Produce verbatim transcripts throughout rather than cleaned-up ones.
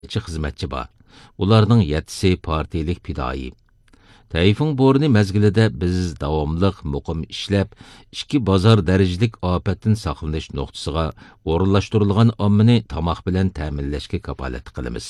xizmatchi bor. Ularning yettisi partiyalik fidoyi. Tayfun bo'roni mezgilida biz davomliq muqim ishlab, ikki bozor darajalik ofatdan saqlanish nuqtasiga o'rinlashtirilgan ommani tamoq bilan ta'minlashga kafolat qilamiz.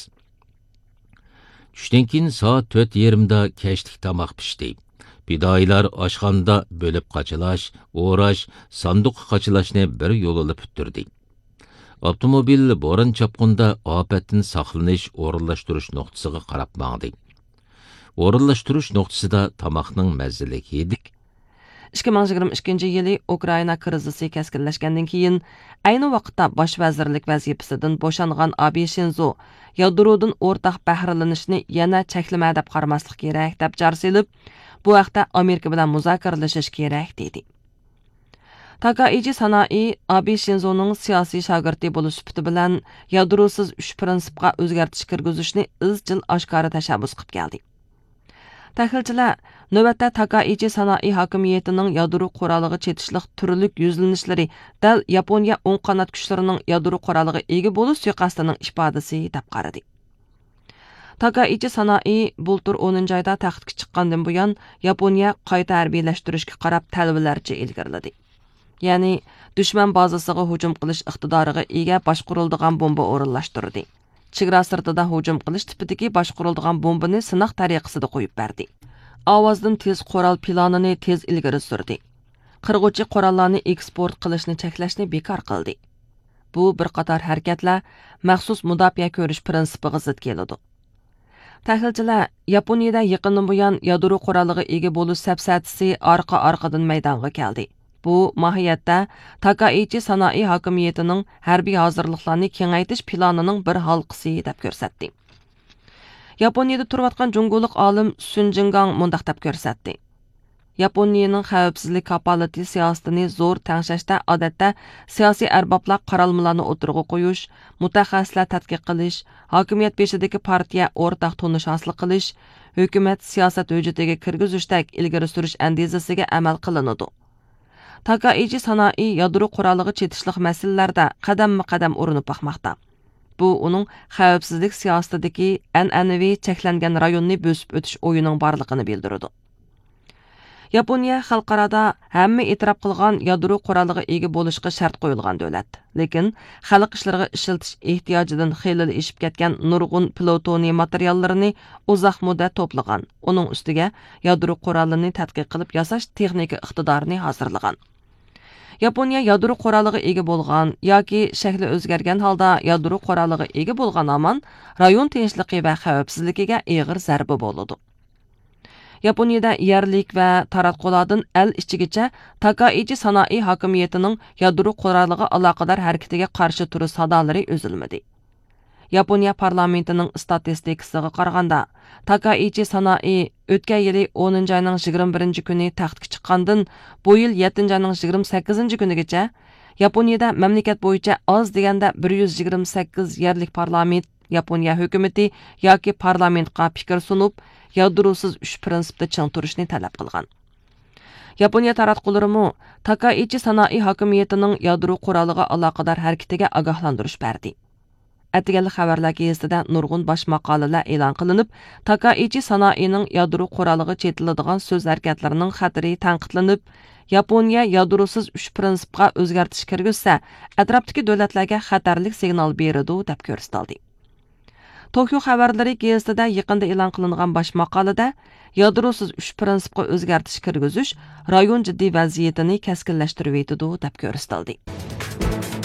Tushdan keyin soat to'rt yarimda kechlik tamoq pishdi. Fidoyilar oshxonada bo'lib qachilash, o'rash, sanduq qachilashni bir yo'lida puturdi. Avtomobil bo'ron chopqunda ofatdan saqlanish o'rinlashtirish nuqtasiga qarab mangdi. O'rinlashtirish nuqtasida tamoqning mazzilik yedik. ikki ming yigirma ikkinchi yili Ukraina krizisi keskinlashgandan keyin ayni vaqtda bosh vazirlik vazifasidan bo'shangan Abe Shinzo yadrodan o'rtaq bahrilanishni yana cheklama deb qaramaslik kerak deb jar selib, bu vaqtda Amerika bilan muzokaralashish kerak dedi. Takaichi Sanai Abe Shinzoning siyosiy shogirdi bo'lish sifati bilan yadrosiz uch prinsipga o'zgartish kirgizishni izchil oshkora tashabbus qilib keldi. Tahlilchilar navbatda Takaichi Sanai hokimiyatining yadro quroliga chetishliq turlik yuzlanishlari dal Yaponiya o'ng qanot kuchlarining yadro quroliga ega bo'lish suiqasdining ifodasi deb qaradi. Takaichi Sanai bultur o'ninchi oyda taxtga chiqqandan buyon Yaponiya qayta harbiylashtirishga qarab talablarcha ilgariladi. Ya'ni dushman bazasiga hujum qilish iqtidoriga ega boshqariladigan bomba o'rinlashtirdi. Chegara sirtida hujum qilish tipidagi boshqariladigan bombani sinoq tariqasida qo'yib berdi. Ovozdan tez qurol planini tez ilgari surdi. Qirg'uvchi qurollarni eksport qilishni cheklashni bekor qildi. Bu bir qator harakatlar maxsus mudofaa ko'rish prinsipiga zid keladi. Tahlilchilar Yaponiyada yaqindan buyon yadro quroliga ega bo'lish safsatisi orqa-orqadan maydonga keldi. Bu mahiyatda Takaichi Sanai hokimiyatining harbiy hozirliklarni kengaytirish planining bir halqasi deb ko'rsatdi. Yaponiyada turayotgan jungolik olim Sun Jingang mundaq deb ko'rsatdi. Yaponiyaning xavfsizlik kapolati siyosatini zo'r tangshashda odatda siyosiy arboblar qaralmalarni o'tirg'i qo'yish, mutaxassislar tadqiq qilish, hokimiyat beshidagi partiya o'rtaq tonish hosil qilish, hukumat siyosat hujjatiga kirgizishdek ilgari surish andezasiga amal qilinadi. Takaichi Sanai yadro quroliga chetishliq masalalarda qadamma-qadam urinib boqmoqda. Bu uning xavfsizlik siyosatidagi an'anaviy cheklangan rayonni bo'sib o'tish o'yining borligini bildiradi. Yaponiya xalqarada hamma e'tirof qilgan yadro quroliga ega bo'lishga shart qo'yilgan davlat. Lekin xalq ishlariga ishiltish ehtiyojidan xeyli eshib ketgan nurg'un plutoniy materiallarini uzoq muddat to'plagan. Uning ustiga yadro qurolini tadqiq qilib yasash texnika iqtidorini hozirlagan. Yaponiya yadro quroliga ega bo'lgan yoki shakli o'zgargan holda yadro quroliga ega bo'lgan aman rayon tinchligi va xavfsizligiga og'ir zarba bo'ladi. Yaponiyada yerlik va taratqulardan el ichigacha Takaichi Sanai hokimiyatining yadro quroliga aloqador harakatiga qarshi turish sadolari uzilmadi. Yaponiya parlamentining statistikasiga qaraganda Takaichi Sanai o'tgan yili o'ninchi oyning yigirma birinchi kuni taxtga chiqqandan bu yil yettinchi oyning yigirma sakkizinchi kunigacha Yaponiyada mamlakat bo'yicha oz deganda bir yuz yigirma sakkiz yerlik parlament Yaponiya hukumati yoki parlamentga fikr sunib, yadrosiz uch prinsipda ching turishni talab qilgan. Yaponiya taratqularimi Takaichi Sanai hokimiyatining yadro quroliga aloqador harakatiga ogohlantirish berdi. Atiganlik xabarlar gazetida nurg'un bosh maqolalar e'lon qilinib, Takaichi Sanaining yadro quroliga chetiladigan so'z harakatlarining xatiri tanqidlanib, Yaponiya yadrosiz uch prinsipga o'zgartish kirgizsa, atrofdagi davlatlarga xatarlik signal beradi deb ko'rsatildi. Tokyo xabarlari gazetida yaqinda e'lon qilingan bosh maqolada yadrosiz uch prinsipga o'zgartish kirgizish rayon jiddiy vaziyatini keskinlashtirib etadi deb ko'rsatildi.